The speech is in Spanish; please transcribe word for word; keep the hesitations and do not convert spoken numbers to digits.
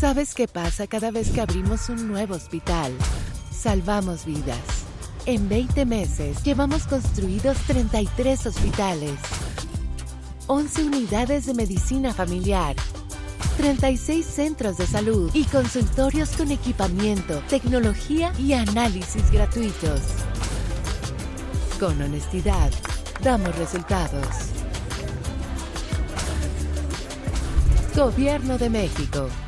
¿Sabes qué pasa cada vez que abrimos un nuevo hospital? Salvamos vidas. En veinte meses llevamos construidos treinta y tres hospitales, once unidades de medicina familiar, treinta y seis centros de salud y consultorios con equipamiento, tecnología y análisis gratuitos. Con honestidad, damos resultados. Gobierno de México.